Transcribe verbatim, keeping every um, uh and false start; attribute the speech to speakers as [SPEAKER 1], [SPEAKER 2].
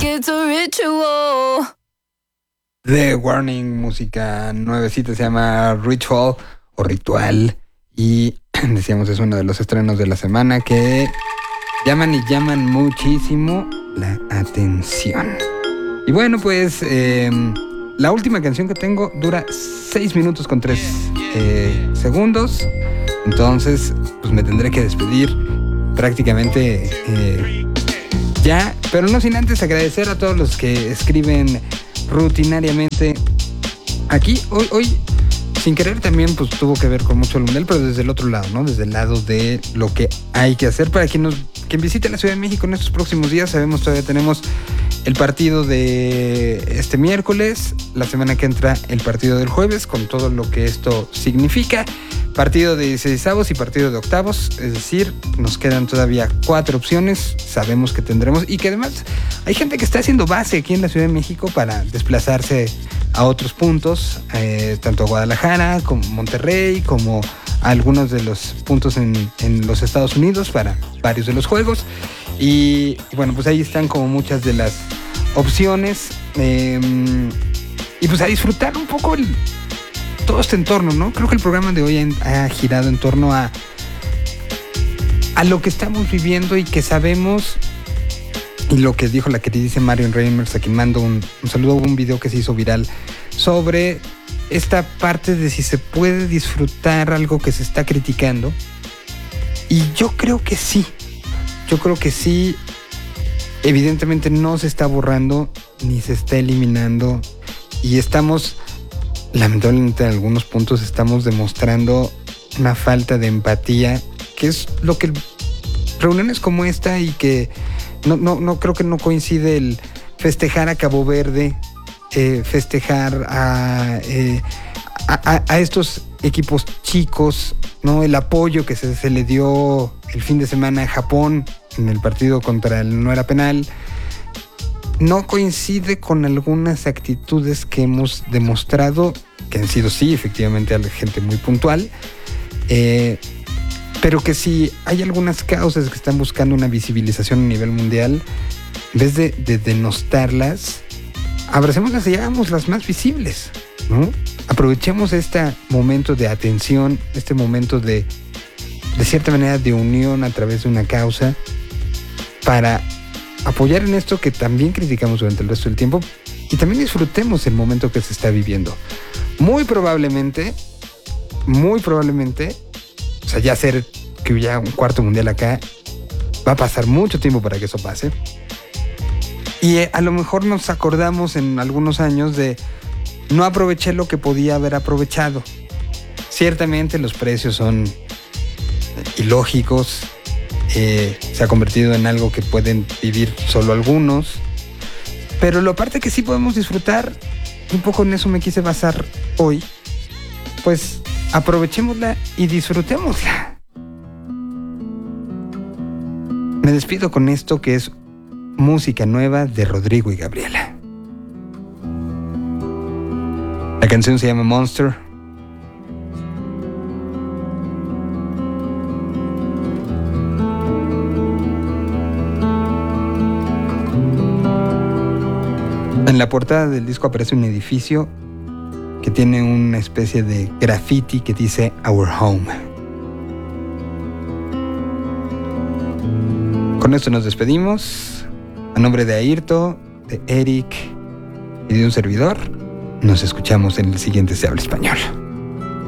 [SPEAKER 1] it's a ritual.
[SPEAKER 2] The Warning, música nuevecita, se llama Ritual o Ritual. Y decíamos, es uno de los estrenos de la semana que llaman y llaman muchísimo la atención. Y bueno, pues eh, la última canción que tengo dura seis minutos con tres eh, segundos. Entonces, pues me tendré que despedir prácticamente eh, ya. Pero no sin antes agradecer a todos los que escriben rutinariamente aquí. Hoy, hoy sin querer también pues tuvo que ver con mucho el mundial, pero desde el otro lado, ¿no? Desde el lado de lo que hay que hacer para quien nos quien visite la Ciudad de México en estos próximos días. Sabemos, todavía tenemos el partido de este miércoles, la semana que entra el partido del jueves, con todo lo que esto significa. Partido de dieciseisavos y partido de octavos, es decir, nos quedan todavía cuatro opciones, sabemos que tendremos, y que además hay gente que está haciendo base aquí en la Ciudad de México para desplazarse a otros puntos, eh, tanto a Guadalajara como Monterrey, como a algunos de los puntos en, en los Estados Unidos para varios de los juegos. Y, y bueno, pues ahí están como muchas de las opciones, eh, y pues a disfrutar un poco el todo este entorno, ¿no? Creo que el programa de hoy ha girado en torno a a lo que estamos viviendo y que sabemos, y lo que dijo la queridísima Marion Reimers, a quien mando un, un saludo, un video que se hizo viral sobre esta parte de si se puede disfrutar algo que se está criticando. Y yo creo que sí, yo creo que sí. Evidentemente no se está borrando ni se está eliminando, y estamos, lamentablemente en algunos puntos estamos demostrando una falta de empatía, que es lo que reuniones como esta, y que no, no, no creo que no coincide el festejar a Cabo Verde, eh, festejar a, eh, a, a, a estos equipos chicos, ¿no? El apoyo que se, se le dio el fin de semana a Japón en el partido contra el no era penal, no coincide con algunas actitudes que hemos demostrado, que han sido sí, efectivamente, a la gente muy puntual, eh, pero que si hay algunas causas que están buscando una visibilización a nivel mundial, en vez de, de denostarlas, abracémoslas y hagamos las más visibles, ¿no? Aprovechemos este momento de atención, este momento de, de cierta manera, de unión a través de una causa, para apoyar en esto que también criticamos durante el resto del tiempo, y también disfrutemos el momento que se está viviendo. Muy probablemente, muy probablemente, o sea, ya ser que ya un cuarto mundial acá, va a pasar mucho tiempo para que eso pase. Y eh, a lo mejor nos acordamos en algunos años de no aproveché lo que podía haber aprovechado. Ciertamente los precios son ilógicos, eh, se ha convertido en algo que pueden vivir solo algunos, pero lo aparte que sí podemos disfrutar, un poco en eso me quise basar hoy, pues aprovechémosla y disfrutémosla. Me despido con esto que es música nueva de Rodrigo y Gabriela. La canción se llama Monster. En la portada del disco aparece un edificio que tiene una especie de graffiti que dice Our Home. Con esto nos despedimos. A nombre de Airto, de Eric y de un servidor, nos escuchamos en el siguiente Se Habla Español.